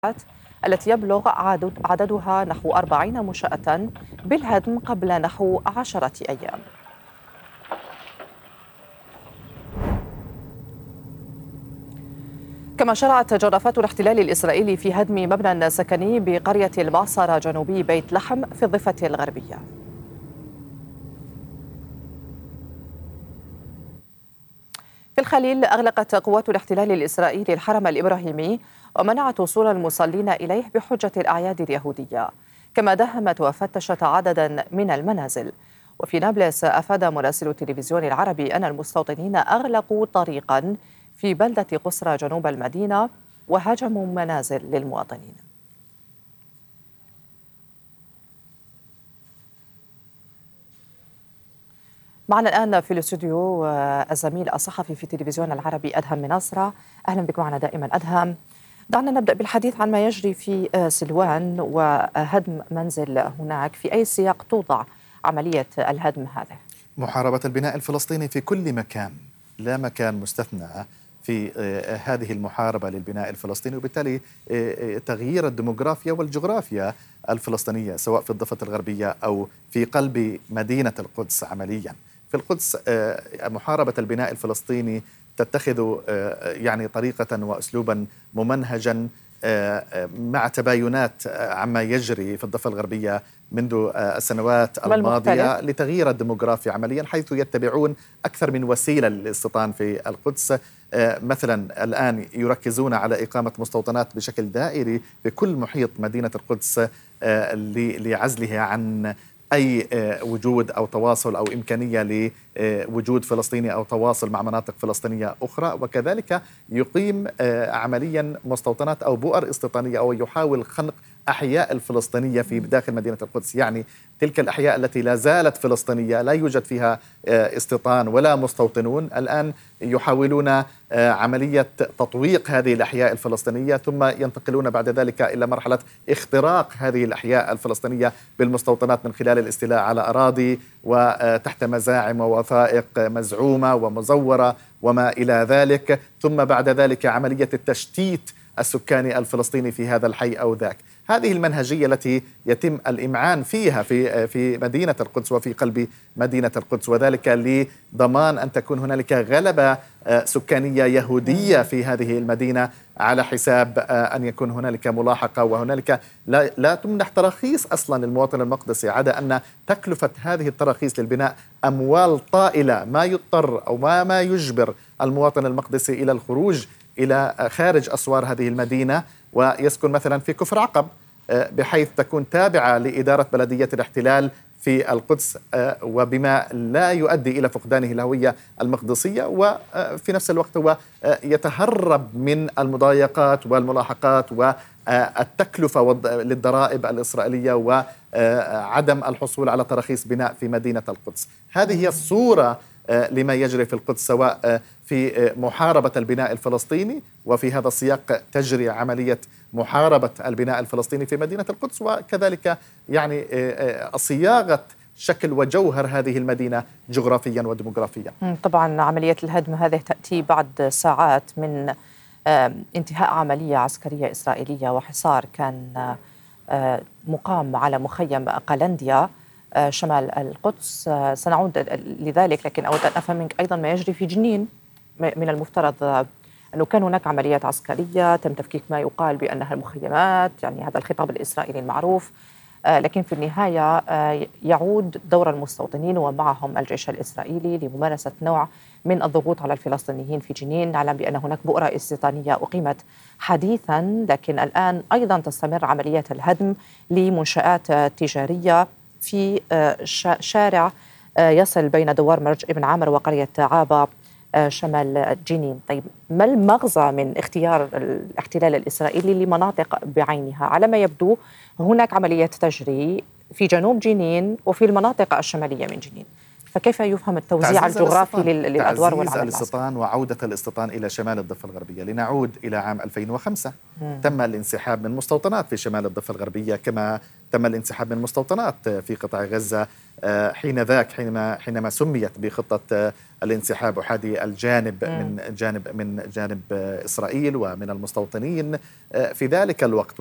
التي يبلغ عددها نحو 40 منشأة بالهدم قبل نحو 10 أيام. كما شرعت جرافات الاحتلال الإسرائيلي في هدم مبنى سكني بقرية المعصرة جنوبي بيت لحم في الضفة الغربية. في الخليل أغلقت قوات الاحتلال الإسرائيلي الحرم الإبراهيمي ومنعت وصول المصلين إليه بحجة الأعياد اليهودية، كما داهمت وفتشت عددا من المنازل. وفي نابلس أفاد مراسل التلفزيون العربي أن المستوطنين أغلقوا طريقا في بلدة قصرى جنوب المدينة وهاجموا منازل للمواطنين. معنا الآن في الاستوديو الزميل الصحفي في التلفزيون العربي أدهم مناصرة. أهلا بك معنا دائما أدهم. دعنا نبدأ بالحديث عن ما يجري في سلوان وهدم منزل هناك. في أي سياق توضع عملية الهدم هذه؟ محاربة البناء الفلسطيني في كل مكان، لا مكان مستثنى في هذه المحاربة للبناء الفلسطيني، وبالتالي تغيير الديموغرافيا والجغرافيا الفلسطينية سواء في الضفة الغربية أو في قلب مدينة القدس. عمليا في القدس محاربة البناء الفلسطيني تتخذ يعني طريقة وأسلوبا ممنهجا مع تباينات عما يجري في الضفة الغربية منذ السنوات الماضية لتغيير الديموغرافيا عمليا، حيث يتبعون أكثر من وسيلة للاستيطان في القدس. مثلا الآن يركزون على إقامة مستوطنات بشكل دائري في كل محيط مدينة القدس لعزلها عن أي وجود أو تواصل أو إمكانية لوجود فلسطيني أو تواصل مع مناطق فلسطينية أخرى، وكذلك يقيم عمليا مستوطنات أو بؤر استيطانية أو يحاول خنق أحياء الفلسطينية في داخل مدينة القدس. يعني تلك الأحياء التي لا زالت فلسطينية لا يوجد فيها استيطان ولا مستوطنون، الآن يحاولون عملية تطويق هذه الأحياء الفلسطينية، ثم ينتقلون بعد ذلك إلى مرحلة اختراق هذه الأحياء الفلسطينية بالمستوطنات من خلال الاستيلاء على أراضي وتحت مزاعم ووثائق مزعومة ومزورة وما إلى ذلك، ثم بعد ذلك عملية التشتيت السكاني الفلسطيني في هذا الحي أو ذاك. هذه المنهجية التي يتم الإمعان فيها في مدينة القدس وفي قلب مدينة القدس، وذلك لضمان أن تكون هنالك غلبة سكانية يهودية في هذه المدينة على حساب أن يكون هنالك ملاحقة، وهنالك لا تمنح تراخيص أصلا للمواطن المقدسي، عدا أن تكلفة هذه التراخيص للبناء أموال طائلة، ما يضطر أو ما يجبر المواطن المقدسي إلى الخروج إلى خارج أسوار هذه المدينة ويسكن مثلا في كفر عقب، بحيث تكون تابعة لإدارة بلدية الاحتلال في القدس، وبما لا يؤدي إلى فقدانه الهوية المقدسية، وفي نفس الوقت هو يتهرب من المضايقات والملاحقات والتكلفة للضرائب الإسرائيلية وعدم الحصول على تراخيص بناء في مدينة القدس. هذه هي الصورة لما يجري في القدس، سواء في محاربة البناء الفلسطيني، وفي هذا السياق تجري عملية محاربة البناء الفلسطيني في مدينة القدس، وكذلك يعني صياغة شكل وجوهر هذه المدينة جغرافيا وديموغرافيا. طبعا عملية الهدم هذه تأتي بعد ساعات من انتهاء عملية عسكرية إسرائيلية وحصار كان مقام على مخيم قلنديا شمال القدس. سنعود لذلك، لكن أود أن أفهم منك أيضا ما يجري في جنين. من المفترض أنه كان هناك عمليات عسكرية تم تفكيك ما يقال بأنها المخيمات، يعني هذا الخطاب الإسرائيلي المعروف، لكن في النهاية يعود دور المستوطنين ومعهم الجيش الإسرائيلي لممارسة نوع من الضغوط على الفلسطينيين في جنين. نعلم بأن هناك بؤرة استيطانية أقيمت حديثا، لكن الآن أيضا تستمر عمليات الهدم لمنشآت تجارية في شارع يصل بين دوار مرج ابن عامر وقرية عابا شمال جنين. طيب، ما المغزى من اختيار الاحتلال الإسرائيلي لمناطق بعينها؟ على ما يبدو هناك عمليات تجري في جنوب جنين وفي المناطق الشمالية من جنين. فكيف يفهم التوزيع الجغرافي للأدوار والعمل العسكري؟ الاستيطان وعودة الاستيطان إلى شمال الضفة الغربية. لنعود إلى عام 2005 تم الانسحاب من مستوطنات في شمال الضفة الغربية، كما تم الانسحاب من مستوطنات في قطاع غزة حينما سميت بخطة الانسحاب أحادي الجانب من جانب إسرائيل ومن المستوطنين في ذلك الوقت.